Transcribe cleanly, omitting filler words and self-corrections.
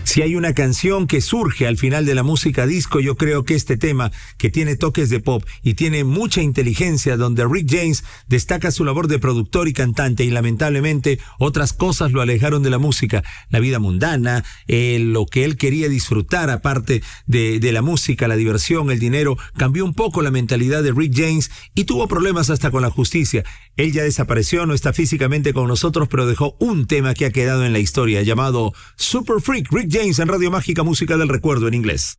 Si hay una canción que surge al final de la música disco, yo creo que este tema, que tiene toques de pop y tiene mucha inteligencia, donde Rick James destaca su labor de productor y cantante, y lamentablemente otras cosas lo alejaron de la música, la vida mundana, lo que él quería disfrutar aparte de la música, la diversión, el dinero, cambió un poco la mentalidad de Rick James y tuvo problemas hasta con la justicia. Él ya desapareció, no está físicamente con nosotros, pero dejó un tema que ha quedado en la historia llamado Super Freak. Rick James en Radio Mágica, música del recuerdo en inglés.